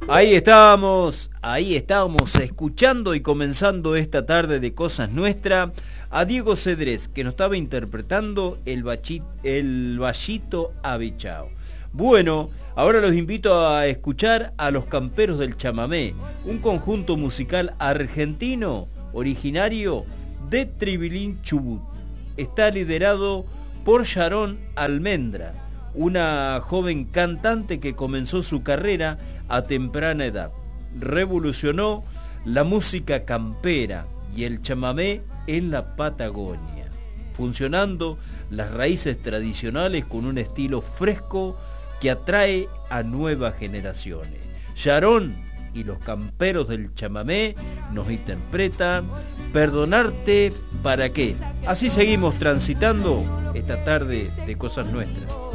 Ahí estábamos escuchando y comenzando esta tarde de Cosas Nuestras a Diego Cedrés, que nos estaba interpretando el Vallito Avechao. Bueno, ahora los invito a escuchar a Los Camperos del Chamamé, un conjunto musical argentino originario de Tribilín, Chubut. Está liderado por Sharon Almendra, una joven cantante que comenzó su carrera a temprana edad. Revolucionó la música campera y el chamamé en la Patagonia, funcionando las raíces tradicionales con un estilo fresco que atrae a nuevas generaciones. Sharon y los Camperos del Chamamé nos interpretan Perdonarte para qué. Así seguimos transitando esta tarde de Cosas Nuestras.